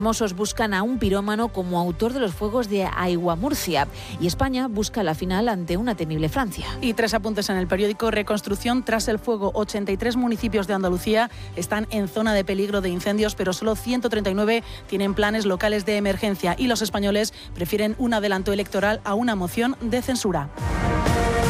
Mossos buscan a un pirómano como autor de los fuegos de Aigua Murcia y España busca la final ante una temible Francia. Y 3 apuntes en el periódico: reconstrucción tras el fuego. 83 municipios de Andalucía están en zona de peligro de incendios, pero solo 139 tienen planes locales de emergencia y los españoles prefieren un adelanto electoral a una moción de censura.